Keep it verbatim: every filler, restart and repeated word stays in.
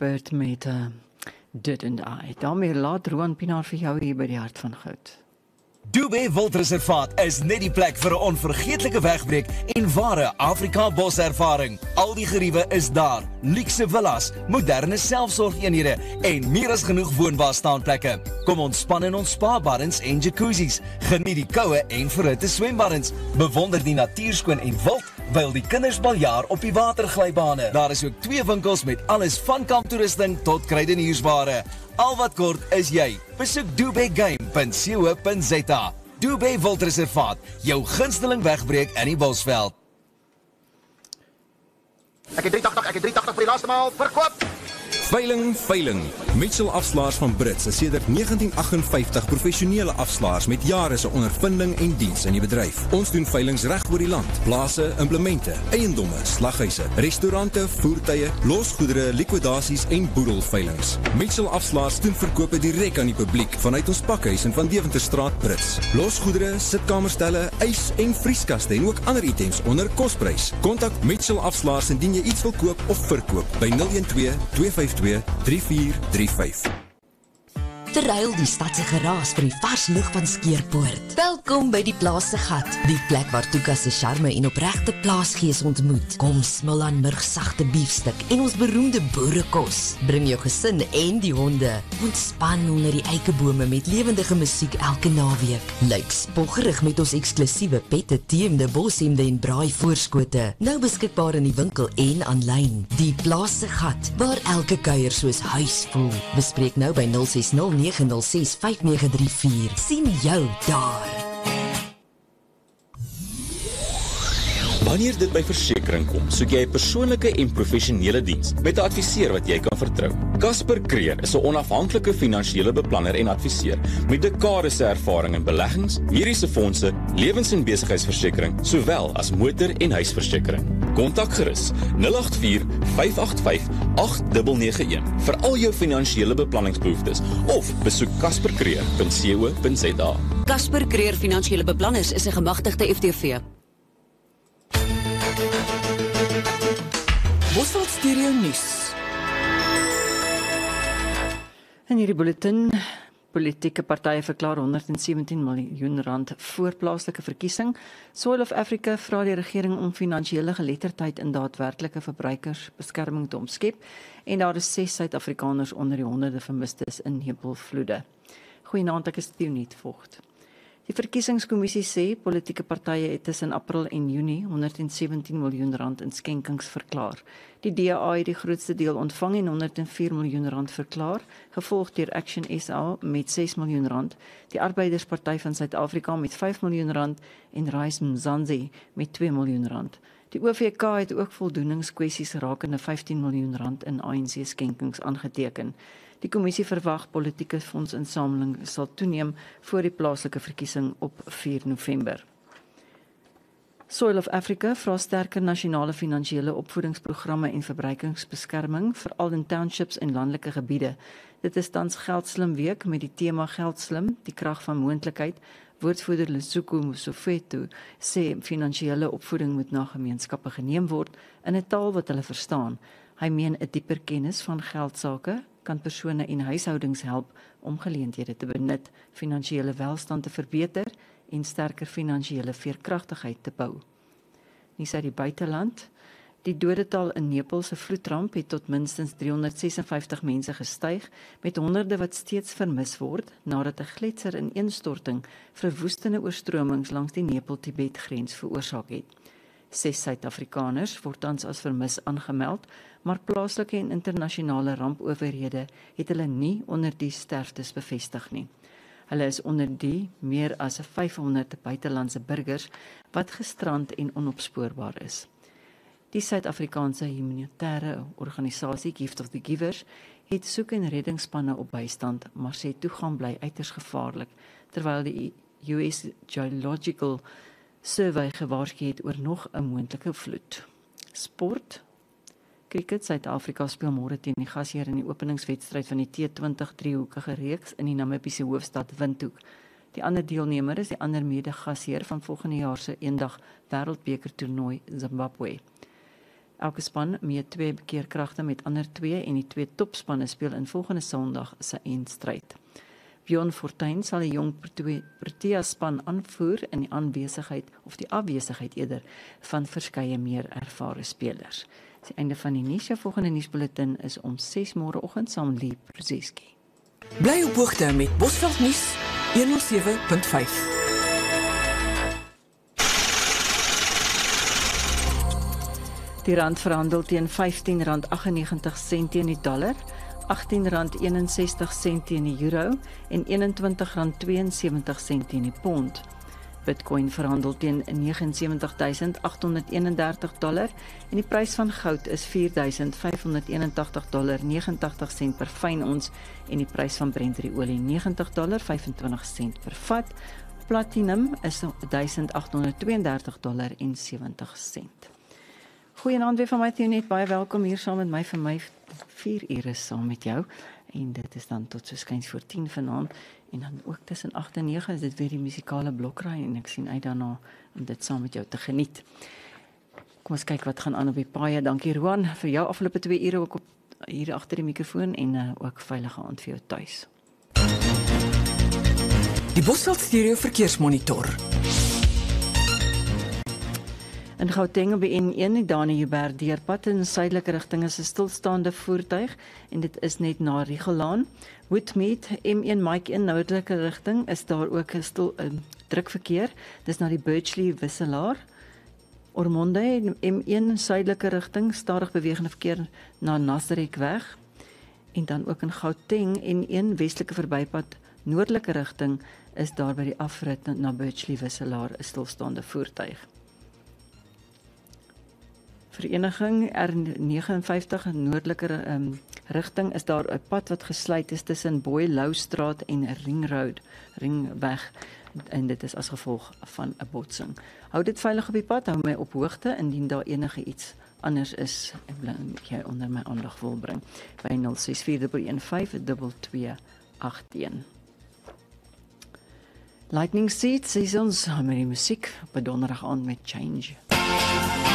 Blackbird met uh, Didn't I. Daarmee laat Roan Pinaar vir jou hier by die Hart van Goud. Dubé Wildreservaat is net die plek vir 'n onvergeetlike wegbreek en ware Afrika boservaring. Al die geriewe is daar, luukse villas, moderne selfsorgeenhede en meer as genoeg woonbare staanplekke. Kom ontspan in ons spa-baddens en jacuzzis, geniet die koue en verhitte swembaddens, bewonder die natuurskoon en wild, wyl die kinders baljaar op die waterglybane. Daar is ook twee winkels met alles van kamptoerusting tot kruideniersware. Al wat kort is jy. Besoek dubé game punt co punt za. Dubé Wildreservaat, jou gunsteling wegbreek in die Bosveld. Ek het drie tagtig, ek het drie tagtig vir die laaste maal, verkoop! Veiling, veiling. Mitchell Afslaers van Brits is sedert negentien agt vyftig professionele afslaers met jare se ondervinding en diens in die bedryf. Ons doen veilings reg oor die land. Plase, implemente, eiendomme, slaghuise, restaurante, voertuie, losgoedere, likwidasies en boedelveilings. Mitchell Afslaers doen verkope direk aan die publiek vanuit ons pakhuis in Van Deventerstraat Brits. Losgoedere, sitkamerstelle, ys en vrieskaste en ook ander items onder kosprys. Kontak Mitchell Afslaers indien jy iets wil koop of verkoop by nul een twee twee vyf twee drie vier drie vyf. Verruil die stadse geraas vir die vars lug van Skeerpoort. Welkom by die Plaas se Gat, die plek waar Tuka se charme en opregte plaasgees ontmoet. Kom smil aan murgsagte biefstuk en ons beroemde boerekos. Bring jou gesin en die honde. Ontspan onder die eikebome met lewendige musiek elke naweek. Lyk spoggerig met ons eksklusiewe pette, teemde, boshemde en braai voorskote. Nou beskikbaar in die winkel en aanlyn. Die Plaas se Gat, waar elke kuier soos huis voel. Bespreek nou by nul ses nul nege nul ses vyf nege drie vier. Sien jou daar. Wanneer dit by versekering kom, soek jy 'n persoonlike en professionele diens met 'n adviseur wat jy kan vertrou. Casper Creer is 'n onafhanklike finansiële beplanner en adviseur met dekades se ervaring in beleggings, mediese fondse, lewens- en besigheidsversekering, sowel as motor- en huisversekering. Kontak gerus nul agt vier vyf agt vyf agt nege nege een vir al jou finansiële beplanningsbehoeftes of besoek casper creer punt co punt za. Casper Creer Finansiële Beplanners is 'n gemagtigde F T V. Bosveld Stereo Nuus. In hierdie bulletin, politieke partye verklaar honderdsewentien miljoen rand voor plaaslike verkiesing. Soil of Africa vra die regering om finansiële geletterdheid in daadwerklike verbruikersbeskerming te omskep en daar is ses Suid-Afrikaners onder die honderde vermistes in nepelvloede. Goeienaand, ek is Theoniet Vogt. Die verkiesingskommissie sê politieke partye het tussen April en Junie honderdsewentien miljoen rand in skenkings verklaar. Die D A het die grootste deel ontvang en honderd vier miljoen rand verklaar, gevolg deur Action S A met ses miljoen rand, die Arbeidersparty van Suid-Afrika met vyf miljoen rand en Rise Mzansi met twee miljoen rand. Die O V K het ook voldoeningskwessies rakende vyftien miljoen rand in A N C skenkings aangeteken. Die kommissie verwag politieke fondsinsameling sal toeneem voor die plaaslike verkiesing op vier November. Soil of Africa vra sterker nasionale finansiële opvoedingsprogramme en verbruikersbeskerming, veral in townships en landelike gebiede. Dit is tans Geldslim Week met die tema Geldslim, die krag van moontlikheid. Woordvoerder Lesotho Mosofeto sê finansiële opvoeding moet na gemeenskappe geneem word in 'n taal wat hulle verstaan. Hy meen 'n dieper kennis van geldsake kan persone en huishoudings help om geleenthede te benut, finansiële welstand te verbeter en sterker finansiële veerkragtigheid te bou. Nuus uit die buiteland. Die dodetal in Nepal se vloedramp het tot minstens driehonderdsesenvyftig mense gestyg, met honderde wat steeds vermis word, nadat 'n gletser ineenstorting verwoestende oorstromings langs die Nepal-Tibet grens veroorsaak het. Ses Suid-Afrikaners word tans as vermis aangemeld, maar plaaslike en internasionale rampowerhede het hulle nie onder die sterftes bevestig nie. Hulle is onder die meer as vyfhonderd buitelandse burgers wat gestrand en onopspoorbaar is. Die Suid-Afrikaanse humanitêre organisasie Gift of the Givers het soek- en reddingsspanne op bystand, maar sê toegang bly uiters gevaarlik, terwyl die U S Geological Survey gewaarsku het oor nog 'n moontlike vloed. Sport. Cricket, Suid-Afrika speel môre teen die gasheer in die openingswedstryd van die T twintig driehoekige reeks in die Namibiese hoofstad Windhoek. Die ander deelnemer is die ander mede gasheer van volgende jaar se eendag wêreldbeker toernooi Zimbabwe. Elke span meet twee bekeerkragte met ander twee en die twee topspanne speel in volgende Sondag se eindstryd. Bjorn Fortuin sal die jong Protea span aanvoer in die aanwesigheid of die afwesigheid eerder van verskeie meer ervare spelers. Dis die einde van die nuus. Jou volgende nuusbulletin is om ses môreoggend saam Lee Prozeski. Bly op hoogte met Bosveld nuus honderd sewe punt vyf. Die rand verhandel teen vyftien rand aggennegentig sent teen die dollar, agtien rand eenensestig sent teen die euro en eenentwintig rand tweeënsewentig sent teen die pond. Bitcoin verhandel teen sewenty nine thousand eight hundred thirty-one dollar en die prys van goud is four thousand five hundred eighty-one dollar ninety-eight sent per fyn ons en die prys van Brent-olie ninety dollar vyfentwintig sent per vat. Platinum is one thousand eight hundred thirty-two dollar seventy sent. Goeienaand weer van my Theonet, baie welkom hier saam met my vir my vier ure saam met jou en dit is dan tot so skuins voor tien vanaand en dan ook tussen agt en nege is dit weer die musikale blokraai en ek sien uit daarna om dit saam met jou te geniet. Kom ons kyk wat gaan aan op die paaie. Dankie Roan vir jou afgelope twee ure ook op hier agter die mikrofoon en uh, ook veilige aand vir jou tuis. Die Bosveld Stereo Verkeersmonitor. In Gauteng op die N one, die Dani-Joubert deurpad in suidelike rigting is 'n stilstaande voertuig en dit is net na Rigelaan. Woodmead M one Mike in noordelike rigting is daar ook 'n stil uh, drukverkeer. Dis na die Birchley wisselaar. Ormonde M one suidelike rigting, stadig bewegende verkeer na Nasrekweg. En dan ook in Gauteng N one westelike verbypad noordelike rigting is daar by die afrit na Birchley wisselaar 'n stilstaande voertuig. Vereniging R vyf nine noordelike um, rigting is daar 'n pad wat gesluit is tussen Boy-Loustraat en Ring Road, Ringweg, en dit is as gevolg van 'n botsing. Hou dit veilig op die pad, hou my op hoogte indien daar enige iets anders is en bly jy onder my aandag wil bring by zero six four one one five two two eight one. Lightning Seeds is ons met die musiek op 'n donderdag aand met Change.